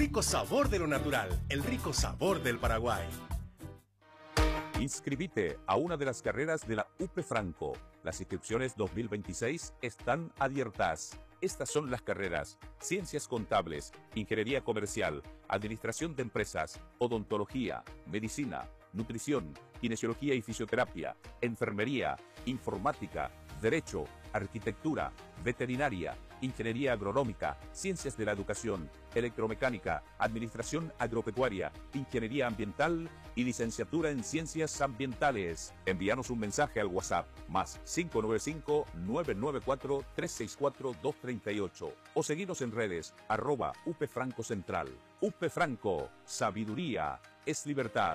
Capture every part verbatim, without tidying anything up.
rico sabor de lo natural, el rico sabor del Paraguay. Inscribite a una de las carreras de la U P E Franco. Las inscripciones dos mil veintiséis están abiertas. Estas son las carreras: Ciencias Contables, Ingeniería Comercial, Administración de Empresas, Odontología, Medicina, Nutrición, Kinesiología y Fisioterapia, Enfermería, Informática, Derecho, Arquitectura, Veterinaria, Ingeniería Agronómica, Ciencias de la Educación, Electromecánica, Administración Agropecuaria, Ingeniería Ambiental y Licenciatura en Ciencias Ambientales. Envíanos un mensaje al WhatsApp más cinco nueve cinco, nueve nueve cuatro, tres seis cuatro, dos tres ocho o seguinos en redes arroba U P E Franco Central. U P E Franco, sabiduría es libertad.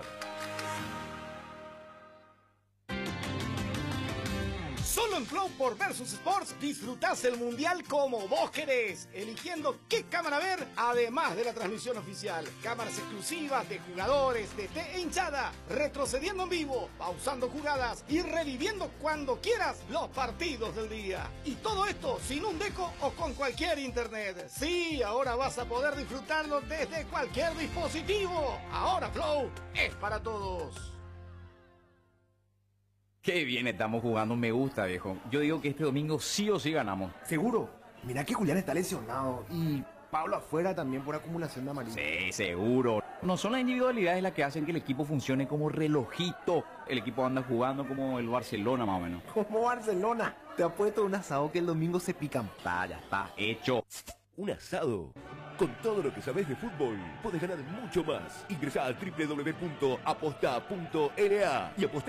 Solo en Flow por Versus Sports disfrutás el Mundial como vos querés, eligiendo qué cámara ver, además de la transmisión oficial. Cámaras exclusivas de jugadores, D T e hinchada, retrocediendo en vivo, pausando jugadas y reviviendo cuando quieras los partidos del día. Y todo esto sin un deco o con cualquier internet. Sí, ahora vas a poder disfrutarlo desde cualquier dispositivo. Ahora Flow es para todos. Qué bien estamos jugando, me gusta, viejo. Yo digo que este domingo sí o sí ganamos. ¿Seguro? Mira que Julián está lesionado y Pablo afuera también por acumulación de amarillo. Sí, seguro. No son las individualidades las que hacen que el equipo funcione como relojito. El equipo anda jugando como el Barcelona, más o menos. Como Barcelona. Te apuesto un asado que el domingo se pican. Está, ya está hecho. Un asado. Con todo lo que sabes de fútbol, podés ganar mucho más. Ingresá a doble u doble u doble u punto aposta punto n a y apostá